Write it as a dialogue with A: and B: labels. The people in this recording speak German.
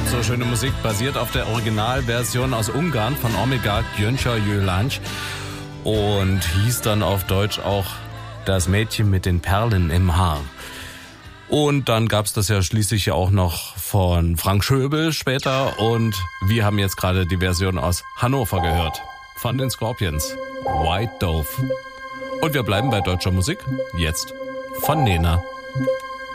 A: So schöne Musik basiert auf der Originalversion aus Ungarn von Omega Gyöngyös Gyöngy und hieß dann auf Deutsch auch Das Mädchen mit den Perlen im Haar. Und dann gab's das ja schließlich auch noch von Frank Schöbel später und wir haben jetzt gerade die Version aus Hannover gehört von den Scorpions, White Dove. Und wir bleiben bei deutscher Musik, jetzt von Nena.